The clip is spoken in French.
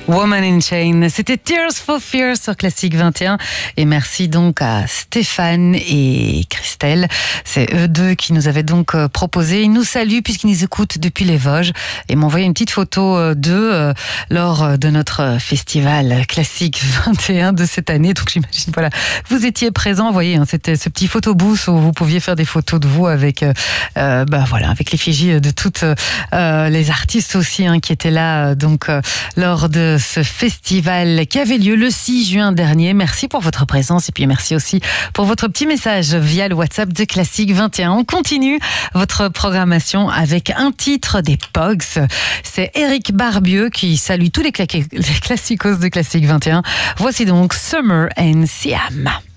Woman in Chain, c'était Tears for Fears sur Classique 21. Et merci donc à Stéphane et Christelle. C'est eux deux qui nous avaient donc proposé. Ils nous saluent puisqu'ils nous écoutent depuis les Vosges et m'ont envoyé une petite photo d'eux lors de notre festival Classique 21 de cette année. Donc j'imagine, voilà, vous étiez présents. Vous voyez, hein, c'était ce petit photobooth où vous pouviez faire des photos de vous avec, voilà, avec l'effigie de toutes les artistes aussi, hein, qui étaient là lors de ce festival qui avait lieu le 6 juin dernier. Merci pour votre présence et puis merci aussi pour votre petit message via le WhatsApp de Classique 21. On continue votre programmation avec un titre des Pogs. C'est Eric Barbieux qui salue tous les classicos de Classique 21. Voici donc Summer and Siam.